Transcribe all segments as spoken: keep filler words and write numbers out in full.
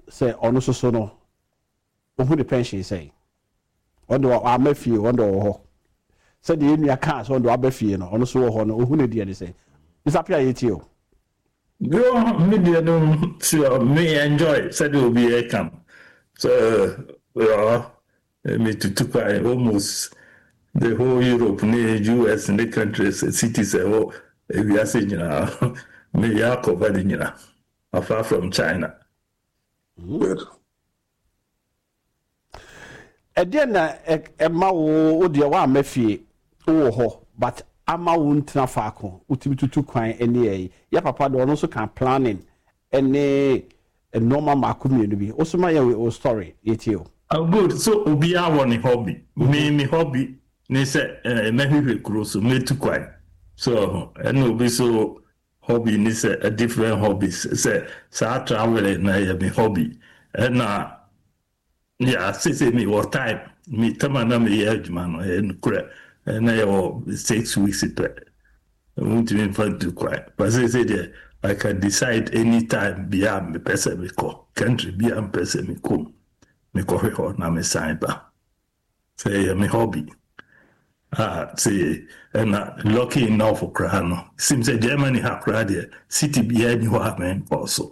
say ono so so no ohu the pension say ondo amafie ondo ho say the enu aka so ondo abafie no ono so ho no ohu ne de say disappear yeti o go media no so me enjoy said will be a camp so well me to to quite almost the whole Europe near U S and the countries cities oh we are saying you know me ya cover the you know apart from China. Good. Again, a ma wo o de wa mafie wo ho but ama wo ntina faako utimi tutu kwan ene yi ya papa do no so kan planning ene a normal makumie no bi o so ma ya o story yetio. Oh good, so obi a won hobby me me hobby ne say eh na hwehwe kuro so me tu kwan so ene obi so hobby ni say a different hobbies say sa travel na ya me hobby and uh yeah say me what time me tamana me ya adwuma no en kura na ya six weeks it I want to invite to quite but say say there I can decide anytime beyond me person me call country beyond person me come me ko ho na me sign ba say me hobby ah say and uh, lucky enough for Krano seems that Germany have crowd city behind you have man also.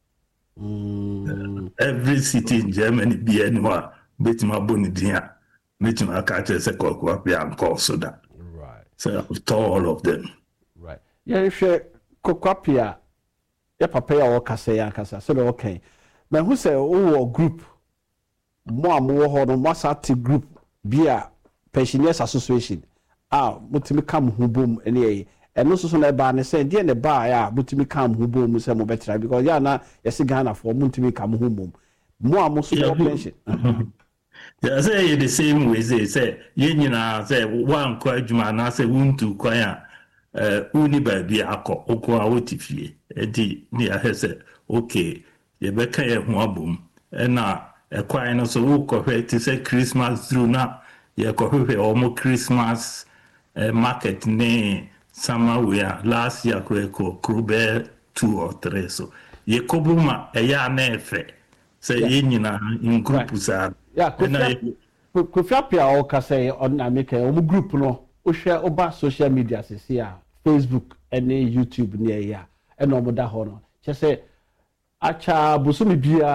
Mm. Every city in Germany be anywhere, bet my bonny dear, bet my catch as a cock and call so that. Right. So I've told all of them. Right. Yeah, if you coquapia, ya papa ya wakase ya kasa, so okay. But who say, oh, group, more more hold on, what's active group, be a pensioners association. Ah, mutimi come who boom any. And also so na ba ne say dey na ba ya mutimi kam hu bo mu say mo betra because ya na yes Ghana for mutimi kam hu mum mo am so pension yeah say the same way say say ye nyina say one kwa adwuma na say wuntu kwan a eh uni ba bi akọ okọ a wotifie edi ni a say okay ye be kan ye hu abom na ekwan no so wo kọhwe ti say Christmas through na ye kọhwe omo Christmas uh, market ne summer we are last year ko krube two or three so ye kobuma e ya na efe say ye nyina in group sa yeah kofia pia o ka say on America o group no o share oba social media se ya Facebook and YouTube ne ya e no mo da ho no che say acha busumi bia